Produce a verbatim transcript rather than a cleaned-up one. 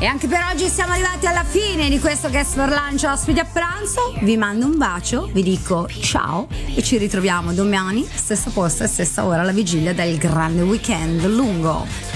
E anche per oggi siamo arrivati alla fine di questo Guest for Lunch ospiti a pranzo. Vi mando un bacio, vi dico ciao e ci ritroviamo domani, stessa posto e stessa ora, alla vigilia del grande weekend lungo.